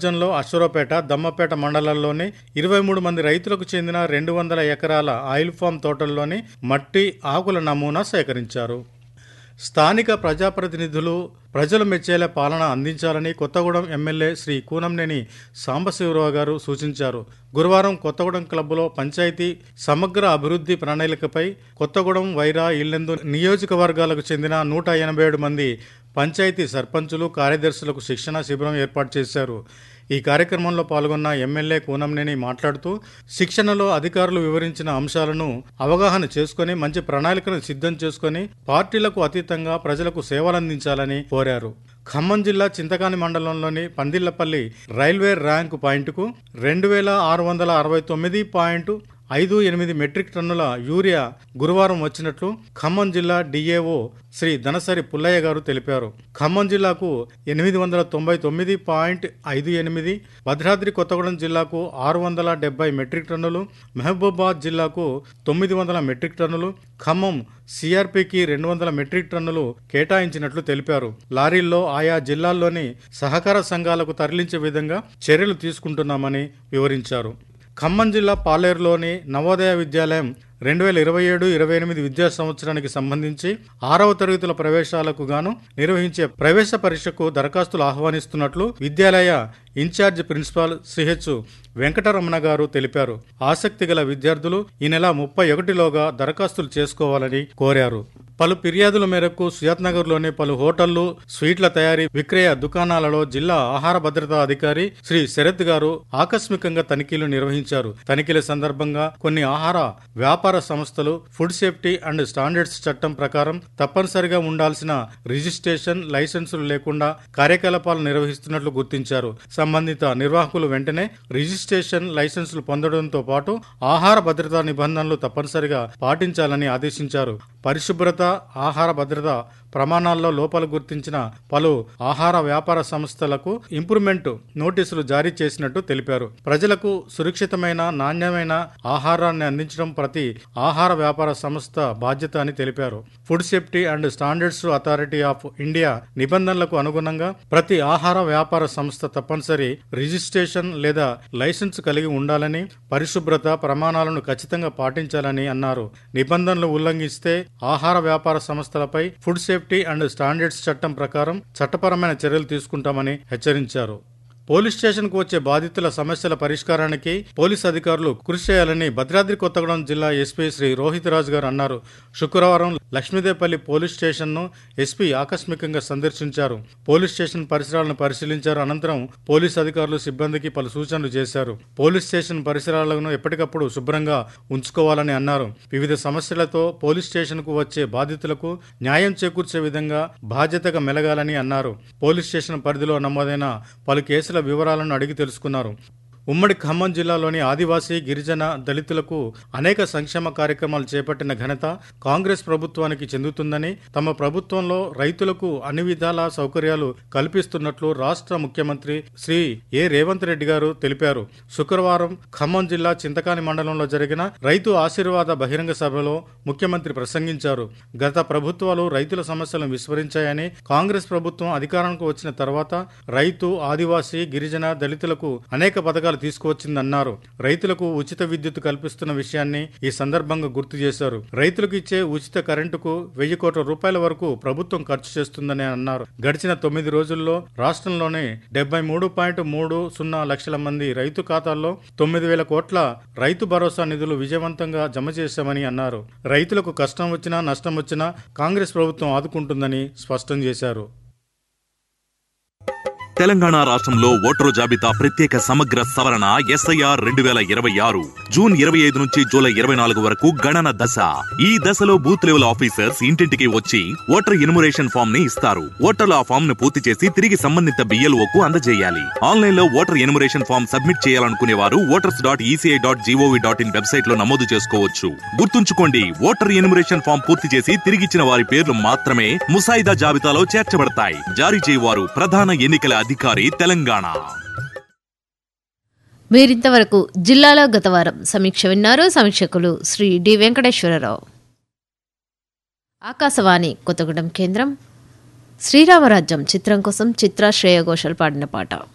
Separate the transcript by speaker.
Speaker 1: డివిజన్లో అశ్వరావుపేట, దమ్మపేట మండలాల్లోని 23 మంది రైతులకు చెందిన 200 ఎకరాల ఆయిల్ ఫామ్ తోటల్లోని మట్టి, ఆకుల నమూనా సేకరించారు. స్థానిక ప్రజాప్రతినిధులు ప్రజలు మెచ్చేలా పాలన అందించాలని కొత్తగూడెం ఎమ్మెల్యే శ్రీ కూనంనేని సాంబశివరావు గారు సూచించారు. గురువారం కొత్తగూడెం క్లబ్లో పంచాయతీ సమగ్ర అభివృద్ధి ప్రణాళికపై కొత్తగూడెం, వైరా, ఇల్లెందు నియోజకవర్గాలకు చెందిన 187 మంది పంచాయతీ సర్పంచులు, కార్యదర్శులకు శిక్షణ శిబిరం ఏర్పాటు చేశారు. ఈ కార్యక్రమంలో పాల్గొన్న ఎమ్మెల్యే కూనంనేని మాట్లాడుతూ శిక్షణలో అధికారులు వివరించిన అంశాలను అవగాహన చేసుకుని మంచి ప్రణాళికను సిద్ధం చేసుకుని పార్టీలకు అతీతంగా ప్రజలకు సేవలందించాలని కోరారు. ఖమ్మం జిల్లా చింతకాని మండలంలోని పందిళ్లపల్లి రైల్వే ర్యాంకు పాయింట్కు 2669.58 మెట్రిక్ టన్నుల యూరియా గురువారం వచ్చినట్లు ఖమ్మం జిల్లా డిఏఓ శ్రీ ధనసరి పుల్లయ్య గారు తెలిపారు. ఖమ్మం జిల్లాకు 899.58, భద్రాద్రి కొత్తగూడెం జిల్లాకు 670 మెట్రిక్ టన్నులు, మహబూబాబాద్ జిల్లాకు 900 మెట్రిక్ టన్నులు, ఖమ్మం సిఆర్పికి 200 మెట్రిక్ టన్నులు కేటాయించినట్లు తెలిపారు. లారీల్లో ఆయా జిల్లాల్లోని సహకార సంఘాలకు తరలించే విధంగా చర్యలు తీసుకుంటున్నామని వివరించారు. ఖమ్మం జిల్లా పాలేరులోని నవోదయ విద్యాలయం 2027-28 విద్యా సంవత్సరానికి సంబంధించి 6వ తరగతుల ప్రవేశాలకు గాను నిర్వహించే ప్రవేశ పరీక్షకు దరఖాస్తులు ఆహ్వానిస్తున్నట్లు విద్యాలయ ఇన్ఛార్జ్ ప్రిన్సిపాల్ సిహెచ్ వెంకటరమణ గారు తెలిపారు. ఆసక్తి గల విద్యార్థులు ఈ నెల 31లోగా దరఖాస్తులు చేసుకోవాలని కోరారు. పలు ఫిర్యాదుల మేరకు సుజాత్నగర్లోని పలు హోటళ్లు, స్వీట్ల తయారీ విక్రయ దుకాణాలలో జిల్లా ఆహార భద్రతా అధికారి శ్రీ శరత్ గారు ఆకస్మికంగా తనిఖీలు నిర్వహించారు. తనిఖీల సందర్భంగా కొన్ని ఆహార వ్యాపార సంస్థలు ఫుడ్ సేఫ్టీ అండ్ స్టాండర్డ్స్ చట్టం ప్రకారం తప్పనిసరిగా ఉండాల్సిన రిజిస్ట్రేషన్, లైసెన్సులు లేకుండా కార్యకలాపాలు నిర్వహిస్తున్నట్లు గుర్తించారు. సంబంధిత నిర్వాహకులు వెంటనే రిజిస్ట్రేషన్, లైసెన్సులు పొందడంతో పాటు ఆహార భద్రతా నిబంధనలు తప్పనిసరిగా పాటించాలని ఆదేశించారు. పరిశుభ్రత, ఆహార భద్రత ప్రమాణాల్లో లోపాలు గుర్తించిన పలు ఆహార వ్యాపార సంస్థలకు ఇంప్రూవ్మెంట్ నోటీసులు జారీ చేసినట్టు తెలిపారు. ప్రజలకు సురక్షితమైన, నాణ్యమైన ఆహారాన్ని అందించడం ప్రతి ఆహార వ్యాపార సంస్థ బాధ్యత అని తెలిపారు. Food safety and standards authority of India నిబంధనలకు అనుగుణంగా ప్రతి ఆహార వ్యాపార సంస్థ తప్పనిసరి రిజిస్ట్రేషన్ లేదా లైసెన్స్ కలిగి ఉండాలని, పరిశుభ్రత ప్రమాణాలను ఖచ్చితంగా పాటించాలని అన్నారు. నిబంధనలు ఉల్లంఘిస్తే ఆహార వ్యాపార సంస్థలపై ఫుడ్ సేఫ్టీ అండ్ స్టాండర్డ్స్ చట్టం ప్రకారం చట్టపరమైన చర్యలు తీసుకుంటామని హెచ్చరించారు. పోలీస్ స్టేషన్కు వచ్చే బాధితుల సమస్యల పరిష్కారానికి పోలీస్ అధికారులు కృషి చేయాలని భద్రాద్రి కొత్తగూడెం జిల్లా ఎస్పీ శ్రీ రోహిత్ రాజ్ గారు అన్నారు. శుక్రవారం లక్ష్మీదేపల్లి పోలీస్ స్టేషన్ను ఎస్పీ ఆకస్మికంగా సందర్శించారు. పోలీస్ స్టేషన్ పరిసరాలను పరిశీలించారు. అనంతరం పోలీస్ అధికారులు సిబ్బందికి పలు సూచనలు చేశారు. పోలీస్ స్టేషన్ పరిసరాలను ఎప్పటికప్పుడు శుభ్రంగా ఉంచుకోవాలని అన్నారు. వివిధ సమస్యలతో పోలీస్ స్టేషన్కు వచ్చే బాధితులకు న్యాయం చేకూర్చే విధంగా బాధ్యతగా మెలగాలని అన్నారు. పోలీస్ స్టేషన్ పరిధిలో నమోదైన పలు కేసుల వివరాలను అడిగి తెలుసుకున్నారు. ఉమ్మడి ఖమ్మం జిల్లాలోని ఆదివాసీ, గిరిజన, దళితులకు అనేక సంక్షేమ కార్యక్రమాలు చేపట్టిన ఘనత కాంగ్రెస్ ప్రభుత్వానికి చెందుతుందని, తమ ప్రభుత్వంలో రైతులకు అన్ని విధాల సౌకర్యాలు కల్పిస్తున్నట్లు రాష్ట్ర ముఖ్యమంత్రి శ్రీ ఏ రేవంత్ రెడ్డి గారు తెలిపారు. శుక్రవారం ఖమ్మం జిల్లా చింతకాని మండలంలో జరిగిన రైతు ఆశీర్వాద బహిరంగ సభలో ముఖ్యమంత్రి ప్రసంగించారు. గత ప్రభుత్వాలు రైతుల సమస్యలను విస్మరించాయని, కాంగ్రెస్ ప్రభుత్వం అధికారానికి వచ్చిన తర్వాత రైతు, ఆదివాసీ, గిరిజన, దళితులకు అనేక పథకాలు తీసుకువచ్చిందన్నారు. రైతులకు ఉచిత విద్యుత్ కల్పిస్తున్న విషయాన్ని ఈ సందర్భంగా గుర్తు చేశారు. రైతులకు ఇచ్చే ఉచిత కరెంటుకు 1000 కోట్ల రూపాయల వరకు ప్రభుత్వం ఖర్చు చేస్తుందని అన్నారు. గడిచిన 9 రోజుల్లో రాష్ట్రంలోనే 73.30 లక్షల మంది రైతు ఖాతాల్లో 9,000 కోట్ల రైతు భరోసా నిధులు విజయవంతంగా జమ చేశామని అన్నారు. రైతులకు కష్టం వచ్చినా, నష్టం వచ్చినా కాంగ్రెస్ ప్రభుత్వం ఆదుకుంటుందని స్పష్టం చేశారు.
Speaker 2: తెలంగాణ రాష్ట్రంలో ఓటరు జాబితా ప్రత్యేక సమగ్ర సవరణ SIR 2026 జూన్ 25 నుంచి జూలై 24 వరకు గణన దశ. ఈ దశలో బూత్ లెవెల్ ఆఫీసర్స్ ఇంటింటికి వచ్చి ఓటర్ ఎన్యుమరేషన్ ఫామ్ ని ఇస్తారు. ఓటర్లు ఆ ఫామ్ ను పూర్తి చేసి తిరిగి సంబంధిత BLOకు అందజేయాలి. ఆన్లైన్ లో ఓటర్ ఎన్యుమరేషన్ ఫామ్ సబ్మిట్ చేయాలనుకునే వారు voters.eci.gov.in వెబ్సైట్ లో నమోదు చేసుకోవచ్చు. గుర్తుంచుకోండి, ఓటర్ ఎన్యుమరేషన్ ఫామ్ పూర్తి చేసి తిరిగిచ్చిన వారి పేర్లు మాత్రమే ముసాయిదా జాబితాలో చేర్చబడతాయి. జారీ చేయవారు ప్రధాన ఎన్నికల అధికారి, తెలంగాణ.
Speaker 3: మీరింతవరకు జిల్లాలో గత వారం సమీక్ష విన్నారు. సమీక్షకులు శ్రీ డి వెంకటేశ్వరరావు. ఆకాశవాణి కొత్తగూడెం కేంద్రం. శ్రీరామరాజ్యం చిత్రం కోసం చిత్ర, శ్రేయ ఘోషల్ పాడిన పాట.